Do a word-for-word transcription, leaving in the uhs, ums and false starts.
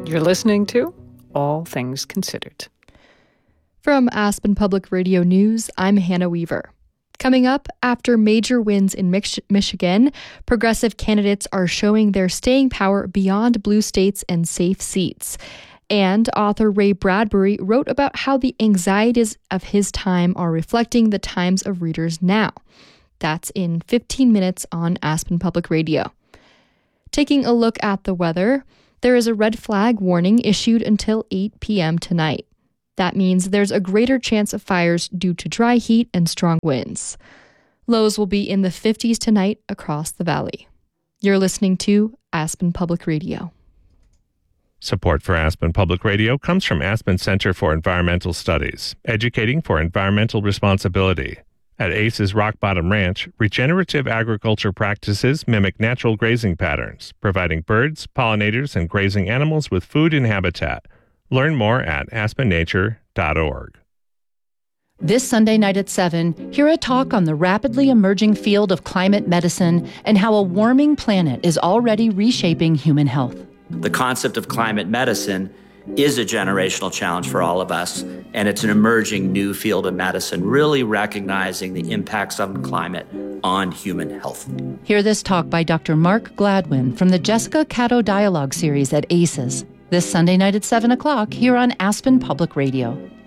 You're listening to All Things Considered. From Aspen Public Radio News, I'm Hannah Weaver. Coming up, after major wins in Mich- Michigan, progressive candidates are showing their staying power beyond blue states and safe seats. And author Ray Bradbury wrote about how the anxieties of his time are reflecting the times of readers now. That's in fifteen minutes on Aspen Public Radio. Taking a look at the weather, there is a red flag warning issued until eight p.m. tonight. That means there's a greater chance of fires due to dry heat and strong winds. Lows will be in the fifties tonight across the valley. You're listening to Aspen Public Radio. Support for Aspen Public Radio comes from Aspen Center for Environmental Studies, educating for environmental responsibility. At Ace's Rock Bottom Ranch, regenerative agriculture practices mimic natural grazing patterns, providing birds, pollinators, and grazing animals with food and habitat. Learn more at aspen nature dot org. This Sunday night at seven, hear a talk on the rapidly emerging field of climate medicine and how a warming planet is already reshaping human health. The concept of climate medicine is a generational challenge for all of us, and it's an emerging new field of medicine, really recognizing the impacts of climate on human health. Hear this talk by Doctor Mark Gladwin from the Jessica Cato Dialogue series at A C Es. This Sunday night at seven o'clock here on Aspen Public Radio.